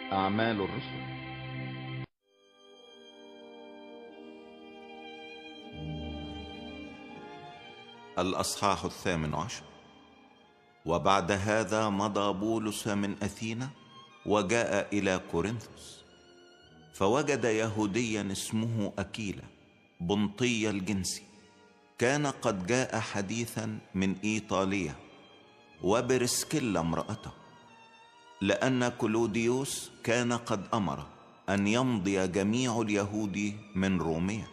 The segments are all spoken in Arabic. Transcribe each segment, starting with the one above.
أعمال الرسل. الأصحاح 18. وبعد هذا مضى بولس من أثينا وجاء إلى كورنثوس، فوجد يهوديا اسمه أكيلا بنطي الجنس، كان قد جاء حديثا من إيطاليا، وبرسكيلا امرأته، لأن كلوديوس كان قد أمر أن يمضي جميع اليهود من روميا،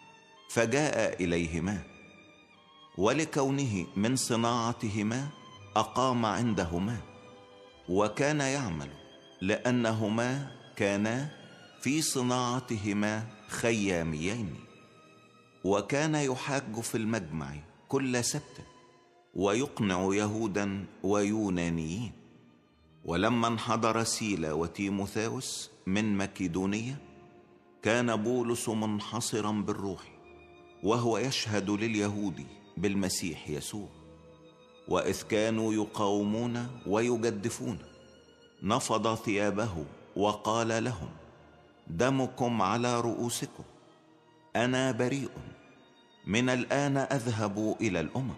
فجاء إليهما، ولكونه من صناعتهما أقام عندهما، وكان يعمل لأنهما كانا في صناعتهما خياميين. وكان يحاج في المجمع كل سبت ويقنع يهودا ويونانيين. ولما انحدر سيلا وتيموثاوس من مكيدونية، كان بولس منحصرا بالروح وهو يشهد لليهود بالمسيح يسوع. وإذ كانوا يقاومون ويجدفون، نفض ثيابه وقال لهم: دمكم على رؤوسكم، أنا بريء، من الآن أذهب إلى الأمم.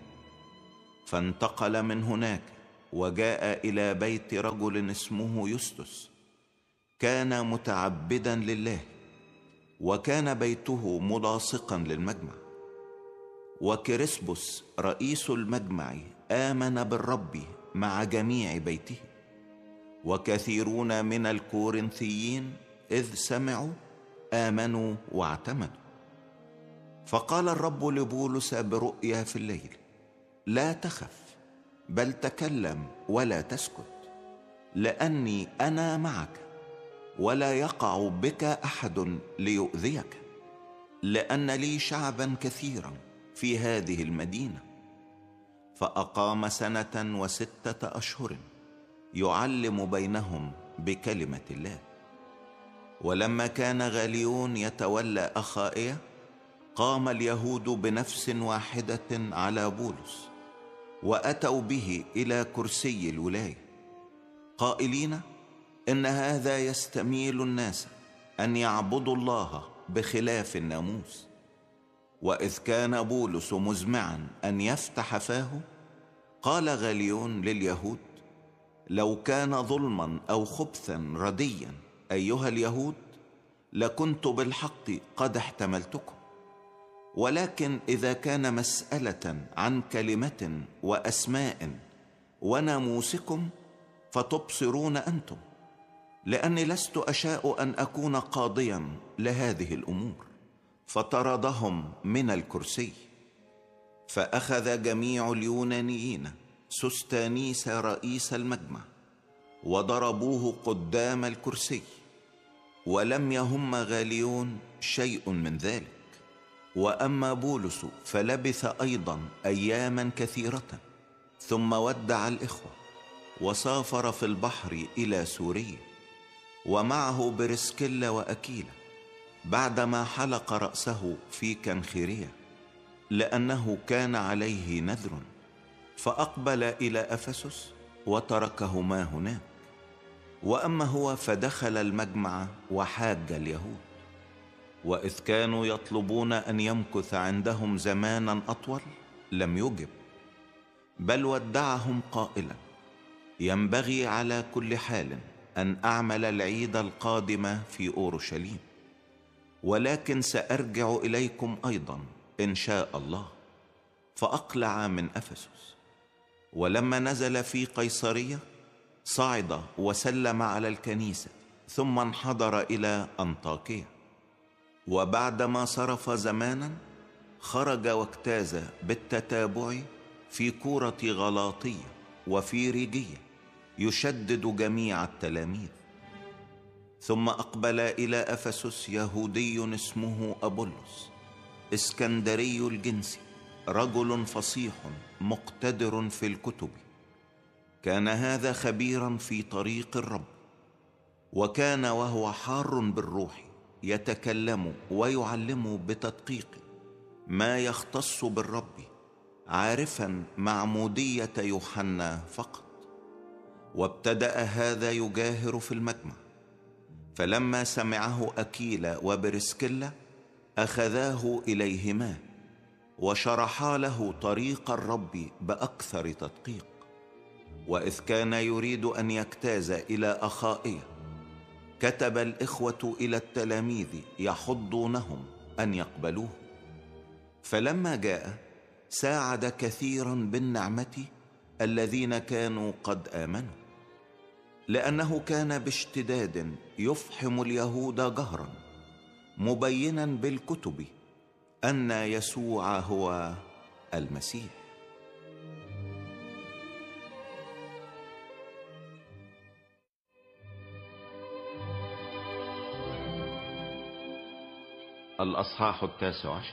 فانتقل من هناك وجاء إلى بيت رجل اسمه يستس، كان متعبدا لله، وكان بيته ملاصقا للمجمع. وكريسبس رئيس المجمع آمن بالرب مع جميع بيته، وكثيرون من الكورنثيين إذ سمعوا آمنوا واعتمدوا. فقال الرب لبولس برؤيا في الليل: لا تخف، بل تكلم ولا تسكت، لأني أنا معك، ولا يقع بك أحد ليؤذيك، لأن لي شعبا كثيرا في هذه المدينة. فأقام 1 و6 أشهر يعلم بينهم بكلمة الله. ولما كان غاليون يتولى أخائية، قام اليهود بنفس واحدة على بولس، وأتوا به إلى كرسي الولاية، قائلين: إن هذا يستميل الناس أن يعبدوا الله بخلاف الناموس. وإذ كان بولس مزمعا أن يفتح فاه، قال غاليون لليهود: لو كان ظلما أو خبثا رديا أيها اليهود، لكنت بالحق قد احتملتكم، ولكن إذا كان مسألة عن كلمة وأسماء وناموسكم، فتبصرون أنتم، لأني لست أشاء أن أكون قاضيا لهذه الأمور. فطردهم من الكرسي. فأخذ جميع اليونانيين سوستانيس رئيس المجمع وضربوه قدام الكرسي، ولم يهم غاليون شيء من ذلك. وأما بولس فلبث أيضا أياما كثيرة، ثم ودع الإخوة وسافر في البحر إلى سوريا، ومعه برسكيلا وأكيلا، بعدما حلق رأسه في كنخرية، لأنه كان عليه نذر. فأقبل إلى أفسس وتركهما هناك. وأما هو فدخل المجمع وحاج اليهود. وإذ كانوا يطلبون أن يمكث عندهم زمانا أطول، لم يجب، بل ودعهم قائلا: ينبغي على كل حال أن أعمل العيد القادم في أورشليم، ولكن سأرجع إليكم أيضا إن شاء الله. فأقلع من أفسس. ولما نزل في قيصرية، صعد وسلم على الكنيسة، ثم انحدر إلى أنطاكية. وبعدما صرف زمانا، خرج واجتاز بالتتابع في كورة غلاطية وفي ريجية، يشدد جميع التلاميذ. ثم أقبل إلى أفسس يهودي اسمه أبولس، اسكندري الجنس، رجل فصيح مقتدر في الكتب. كان هذا خبيرا في طريق الرب، وكان وهو حار بالروح يتكلم ويعلم بتدقيق ما يختص بالرب، عارفا معمودية يوحنا فقط. وابتدأ هذا يجاهر في المجمع فلما سمعه أكيلا وبرسكيلا أخذاه إليهما وشرحا له طريق الرب بأكثر تدقيق. وإذ كان يريد أن يجتاز إلى أخائية كتب الإخوة إلى التلاميذ يحضونهم أن يقبلوه. فلما جاء ساعد كثيرا بالنعمة الذين كانوا قد آمنوا، لأنه كان باشتداد يفحم اليهود جهرا مبينا بالكتب أن يسوع هو المسيح. الأصحاح 19.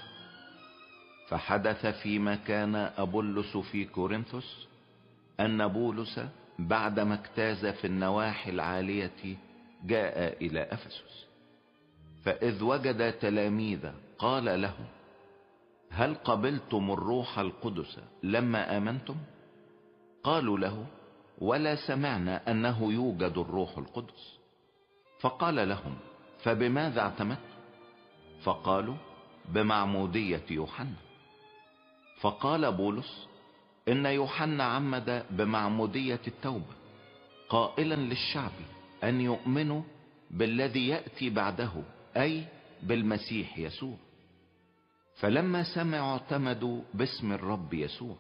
فحدث فيما كان أبولس في كورنثوس أن بولس بعدما اجتاز في النواحي العالية جاء إلى أفسس، فإذ وجد تلاميذ قال لهم: هل قبلتم الروح القدس لما آمنتم؟ قالوا له: ولا سمعنا أنه يوجد الروح القدس. فقال لهم: فبماذا اعتمدتم؟ فقالوا: بمعمودية يوحنا. فقال بولس: إن يوحنا عمد بمعمودية التوبة قائلا للشعب أن يؤمنوا بالذي يأتي بعده، أي بالمسيح يسوع. فلما سمعوا اعتمدوا باسم الرب يسوع.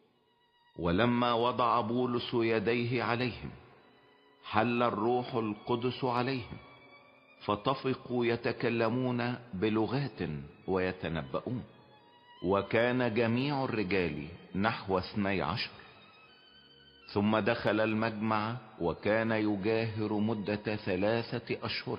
ولما وضع بولس يديه عليهم حل الروح القدس عليهم، فطفقوا يتكلمون بلغات ويتنبؤون. وكان جميع الرجال نحو 12. ثم دخل المجمع وكان يجاهر مدة 3 أشهر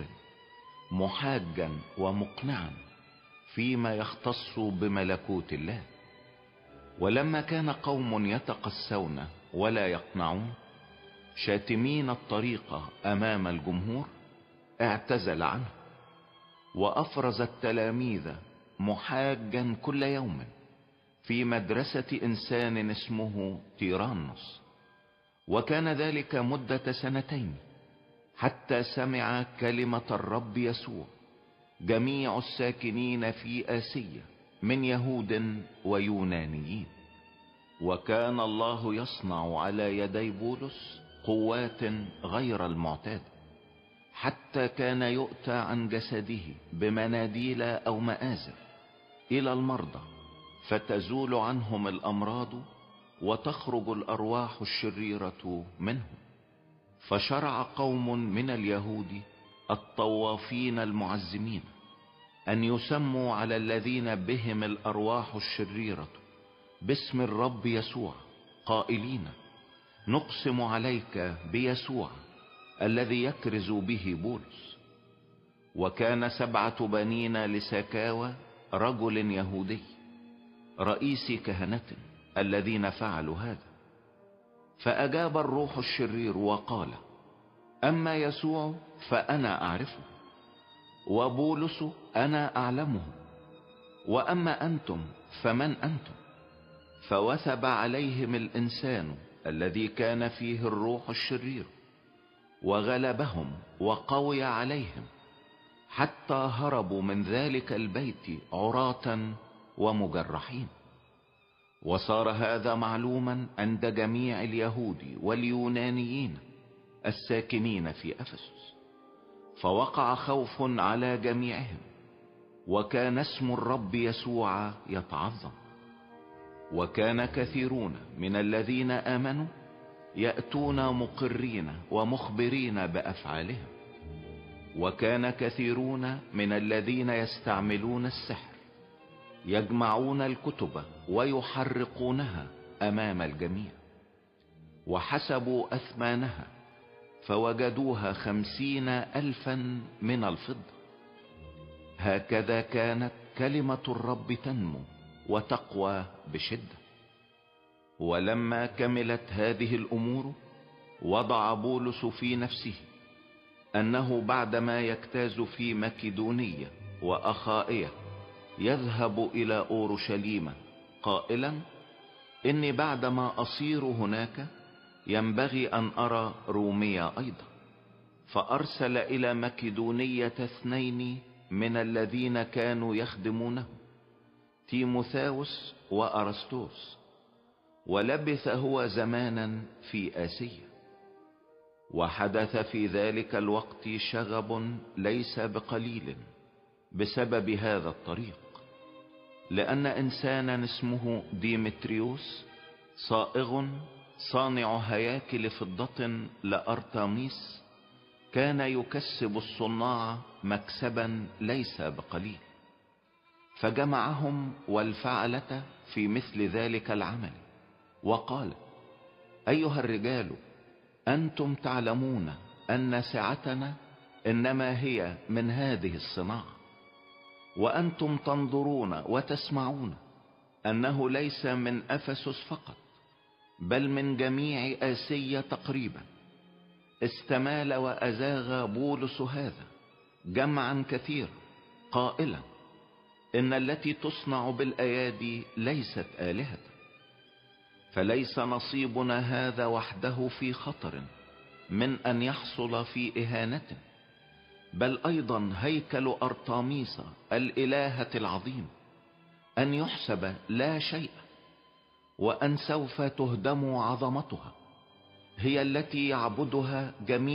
محاجا ومقنعا فيما يختص بملكوت الله. ولما كان قوم يتقسون ولا يقنعون شاتمين الطريق أمام الجمهور اعتزل عنه، وأفرز التلاميذ محاجا كل يوم في مدرسة إنسان اسمه تيرانوس. وكان ذلك مدة 2 حتى سمع كلمة الرب يسوع جميع الساكنين في آسيا من يهود ويونانيين. وكان الله يصنع على يدي بولس قوات غير المعتادة، حتى كان يؤتى عن جسده بمناديل أو مآزر إلى المرضى، فتزول عنهم الأمراض وتخرج الأرواح الشريرة منهم. فشرع قوم من اليهود الطوافين المعزمين أن يسموا على الذين بهم الأرواح الشريرة باسم الرب يسوع، قائلين: نقسم عليك بيسوع الذي يكرز به بولس. وكان 7 بنين لسكاوى رجل يهودي رئيس كهنة الذين فعلوا هذا. فأجاب الروح الشرير وقال: أما يسوع فأنا أعرفه، وبولس أنا أعلمه، وأما أنتم فمن أنتم؟ فوثب عليهم الإنسان الذي كان فيه الروح الشرير وغلبهم وقوي عليهم، حتى هربوا من ذلك البيت عراة ومجرحين. وصار هذا معلوما عند جميع اليهود واليونانيين الساكنين في أفسس، فوقع خوف على جميعهم، وكان اسم الرب يسوع يتعظم. وكان كثيرون من الذين آمنوا يأتون مقرين ومخبرين بأفعالهم. وكان كثيرون من الذين يستعملون السحر يجمعون الكتب ويحرقونها أمام الجميع، وحسبوا أثمانها فوجدوها 50,000 من الفضة. هكذا كانت كلمة الرب تنمو وتقوى بشدة. ولما كملت هذه الأمور وضع بولس في نفسه أنه بعدما يجتاز في مكدونية وأخائية يذهب إلى أورشليم، قائلا: إني بعدما أصير هناك ينبغي أن أرى روميا أيضا. فأرسل إلى مكدونية 2 من الذين كانوا يخدمونه، تيموثاوس وأرسطوس، ولبث هو زمانا في آسيا. وحدث في ذلك الوقت شغب ليس بقليل بسبب هذا الطريق، لأن إنسانا اسمه ديمتريوس صائغ صانع هياكل فضة لأرتاميس كان يكسب الصناع مكسبا ليس بقليل، فجمعهم والفعلة في مثل ذلك العمل، وقال: أيها الرجال، أنتم تعلمون أن سعتنا إنما هي من هذه الصناعة، وأنتم تنظرون وتسمعون أنه ليس من أفسس فقط بل من جميع آسيا تقريبا استمال وأزاغ بولس هذا جمعا كثيرا قائلا إن التي تصنع بالأيادي ليست آلهة. فليس نصيبنا هذا وحده في خطر من أن يحصل في إهانة، بل أيضا هيكل أرطاميس الإلهة العظيم أن يحسب لا شيء، وأن سوف تهدم عظمتها، هي التي يعبدها جميع